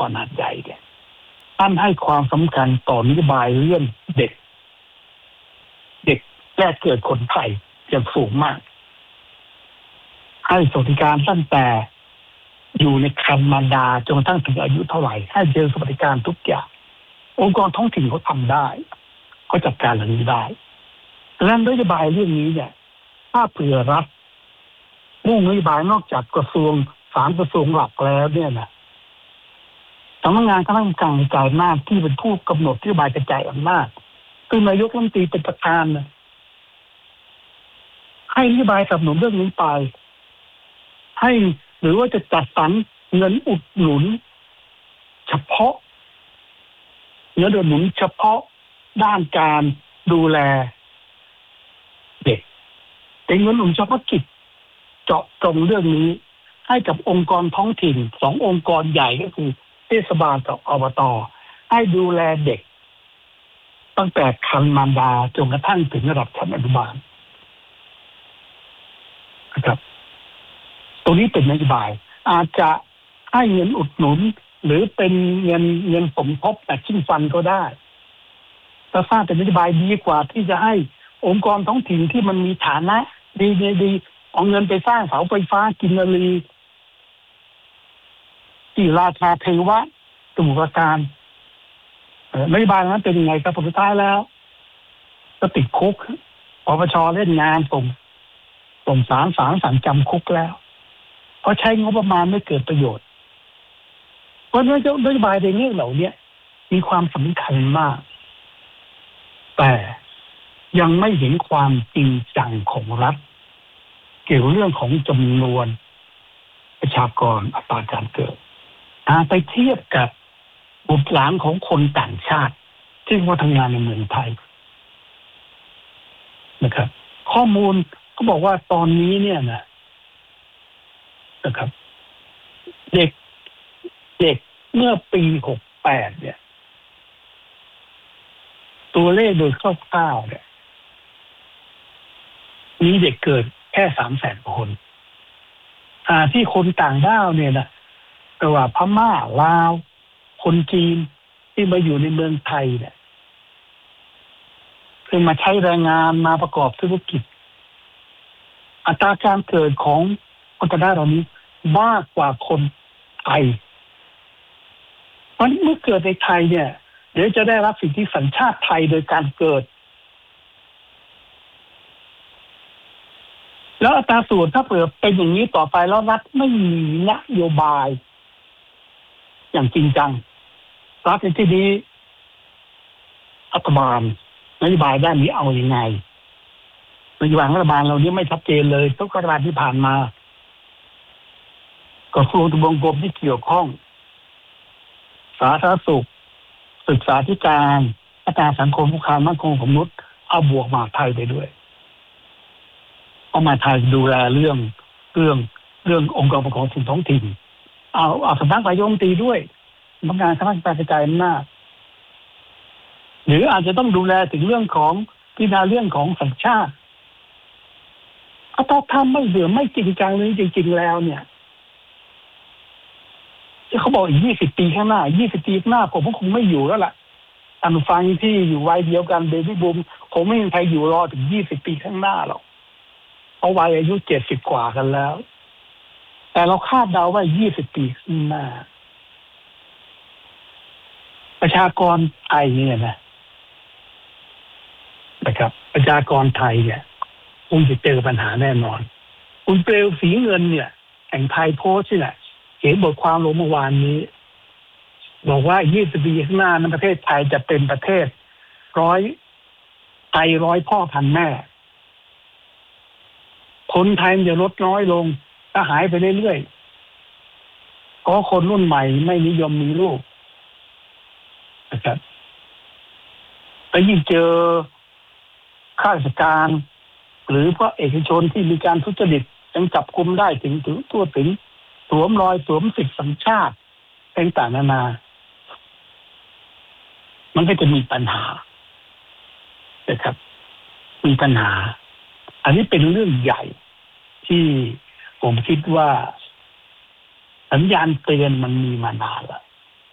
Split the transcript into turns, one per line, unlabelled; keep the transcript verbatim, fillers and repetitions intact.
รหาดใหญ่เนี่ยท่านให้ความสำคัญต่อนโยบายเรื่องเด็กเด็กแรกเกิดคนไทยอย่างสูงมากให้สวัสดิการตั้งแต่อยู่ในครรภ์มารดาจนกระทั่งถึงอายุเท่าไหร่ให้เจอสวัสดิการทุกอย่างองค์กรท้องถิ่นเขาทำได้เขาจัดการเรื่องนี้ได้ดังนั้นนโยบายเรื่องนี้เนี่ยถ้าเผื่อรัฐมุ่งนโยบายนอกจากกระทรวงสามกระทรวงหลักแล้วเนี่ยนะสำนักงานคณะกรรมการกระจายอำนาจที่เป็นผู้กำหนดนโยบายกระจายอำนาจคือนายกรัฐมนตรีเป็นประธานนะให้นโยบายสนับสนุนเรื่องนี้ไปให้หรือว่าจะจัดสรรเงินอุดหนุนเฉพาะเงินอุดหนุนเฉพาะด้านการดูแลเด็กเป็นเงินอุดหนุนเฉพาะกิจเจาะตรงเรื่องนี้ให้กับองค์กรท้องถิ่นสององค์กรใหญ่ก็คือเทศบาลกับอบต.ให้ดูแลเด็กตั้งแต่ครรภ์มารดาจนกระทั่งถึงระดับชั้นอนุบาลนะครับตรงนี้เป็นนโยบายอาจจะให้เงินอุดหนุนหรือเป็นเงินเงินสมทบแต่ชิ้นฟันก็ได้ถ้าสร้างเป็นนโยบายดีกว่าที่จะให้องค์กรท้องถิ่นที่มันมีฐานะดีดีเอาเงินไปสร้างเสาไฟฟ้ากินรีที่ราชาเทวะสมุทรปราการนโยบายนั้นเป็นยังไงครับผลสุดท้ายแล้วก็ติดคุกปปช.เล่นงานส่งส่งศาลศาลสั่งจำคุกแล้วเพราะใช้งบประมาณไม่เกิดประโยชน์เพราะฉะนั้นนโยบายในเรื่องเหล่านี้มีความสำคัญมากแต่ยังไม่เห็นความจริงจังของรัฐเกี่ยวกับเรื่องของจำนวนประชากรอัตราการเกิดไปเทียบกับบุตรหลานของคนต่างชาติที่มาทำงานในเมืองไทยนะครับข้อมูลก็บอกว่าตอนนี้เนี่ยนะนะครับเด็กเด็กเมื่อปีหกแปดเนี่ยตัวเลขโดยคร่าวๆเนี่ยมีเด็กเกิดแค่สามแสนคนอ่าที่คนต่างด้าวเนี่ยนะแต่ว่าพม่าลาวคนจีนที่มาอยู่ในเมืองไทยเนี่ยคือมาใช้แรงงานมาประกอบธุรกิจอัตราการเกิดของคนต่างด้าวเหล่านี้มากกว่าคนไทยเพราะเมื่อเกิดในไทยเนี่ยเดี๋ยวจะได้รับสิทธิสัญชาติไทยโดยการเกิดแล้วอัตราส่วนถ้าเปิดเป็นอย่างนี้ต่อไปแล้วรัฐไม่มีนโยบายอย่างจริงจังรัฐในที่นี้รัฐบาลนโยบายด้านนี้เอาอย่างไงนโยบายรัฐบาลเรานี้ไม่ชัดเจนเลยทุกรัฐบาลที่ผ่านมากระทรวงทบวงกรมที่เกี่ยวข้องสาธารณสุขศึกษาธิการพัฒนาสังคมความมั่นคงของมนุษย์เอาบวกมาไทยไปด้วยเอามาไทยดูแลเรื่องเรื่องเรื่ององค์กรปกครองส่วนท้องถิ่นเอาเอาสำนักนายกรัฐมนตรีด้วยสำนักงานคณะกรรมการกระจายอำนาจหรืออาจจะต้องดูแลถึงเรื่องของพิจารณาเรื่องของสัญชาติถ้าทำไม่เดือไม่จริงจังเลยจริงๆแล้วเนี่ยที่เขาบอกอีกยี่สิบปีข้างหน้ายี่สิบปีข้างหน้าผมก็คงไม่อยู่แล้วล่ะท่านฟังที่อยู่วัยเดียวกันเบบี้บูมคงไม่มีใครอยู่รอถึงยี่สิบปีข้างหน้าหรอกเอาวัยอายุเจ็ดสิบกว่ากันแล้วแต่เราคาดเดาว่ายี่สิบปีข้างหน้าประชากรไทยเนี่ยนะนะครับประชากรไทยเนี่ยคงจะเจอปัญหาแน่นอนคุณเปลวสีเงินเนี่ยแห่งไทยโพสต์นี่แหละเขียนบทความลงเมื่อวานนี้บอกว่ายี่สิบปีข้างหน้านั้นประเทศไทยจะเป็นประเทศร้อยไทยร้อยพ่อพันแม่คนไทยจะลดน้อยลงก็หายไปเรื่อยๆเพราะคนรุ่นใหม่ไม่นิยมมีลูกนะครับแล้วยิ่งเจอข้าราชการหรือพวกเอกชนที่มีการทุจริตยังจับกุมได้ถึงถึงตัวถึงสวมรอยสวมสิทธิสัญชาติต่างๆนานามันก็จะมีปัญหานะครับมีปัญหาอันนี้เป็นเรื่องใหญ่ที่ผมคิดว่าสัญญาณเตือนมันมีมานานแล้ว